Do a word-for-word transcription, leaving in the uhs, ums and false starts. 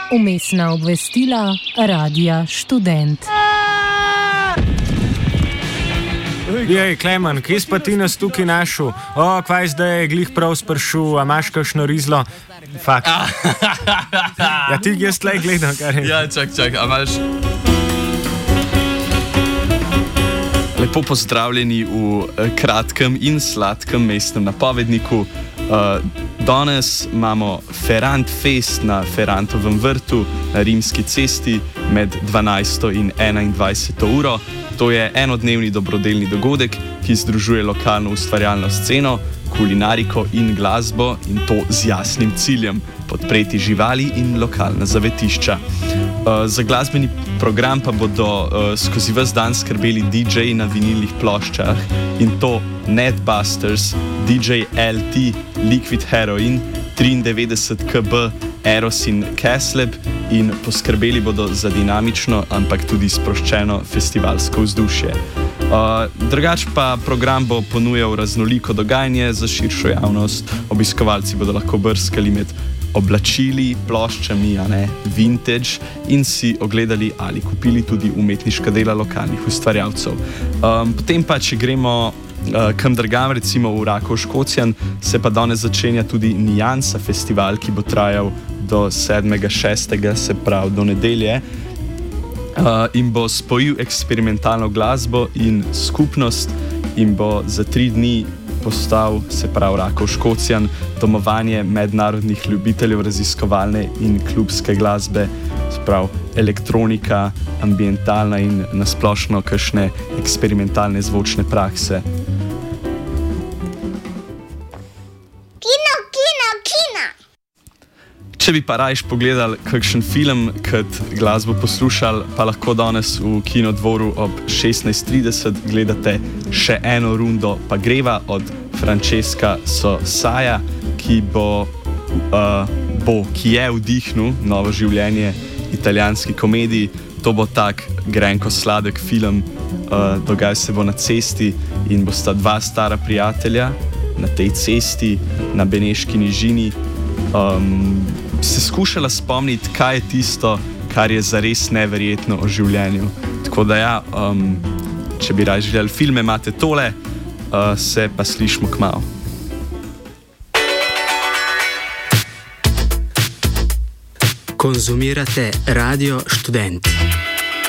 Vmesna obvestila Radia Študent. Jej, Klemen, kje si pa ti nas tukaj našel? O, kvaj zdaj je glih prav sprašul, a imaš kakšno rizlo? Fakt. Ja, ti jaz tlej gledam, kar je. Ja, čak, čak, a imaš... Lepo pozdravljeni v kratkem in sladkem mestnem napovedniku. Uh, danes imamo Ferrand Fest na Ferrantovem vrtu na Rimski cesti med dvanajsto in enaindvajseto uro. To je enodnevni dobrodelni dogodek, ki združuje lokalno ustvarjalno sceno, kulinariko in glasbo, in to z jasnim ciljem: podpreti živali in lokalna zavetišča. Uh, za glasbeni program pa bodo uh, skozi ves dan skrbeli D J na vinilnih ploščah, in to Netbusters, D J L T, Liquid Heroin, triindevetdeset K B, Eros in Casleb, in poskrbeli bodo za dinamično, ampak tudi sproščeno festivalsko vzdušje. Uh, drugač pa program bo ponujal raznoliko dogajanje za širšo javnost. Obiskovalci bodo lahko brskali med oblačili, ploščami, a ne, vintage, in si ogledali ali kupili tudi umetniška dela lokalnih ustvarjalcev. Um, potem pa, če gremo uh, kam drugam, recimo v Rakovškocjan, se pa danes začenja tudi Niansa festival, ki bo trajal do sedmega šestega, se pravi do nedelje, uh, in bo spojil eksperimentalno glasbo in skupnost, in bo za tri dni postal, se pravi Rakovškocjan, domovanje mednarodnih ljubiteljev raziskovalne in klubske glasbe, se pravi elektronika, ambientalna in nasplošno kakšne eksperimentalne zvočne prakse. Kino, kino, kino! Če bi pa rajš pogledali kakšen film, kot glasbo poslušali, pa lahko danes v Kinodvoru ob šestnajst trideset gledate še eno rundo Pa greva od Francesca Sosaja, ki bo, uh, bo, ki je vdihnil novo življenje italijanski komediji. To bo tak grenko sladek film, uh, dogaja se bo na cesti in bosta dva stara prijatelja na tej cesti, na Beneški nižini, um, se skušala spomniti, kaj je tisto, kar je zares neverjetno o življenju. Tako da ja, um, če bi radi gledali filme, imate tole, uh, se pa slišimo kmalu. Konzumirate Radio Študent.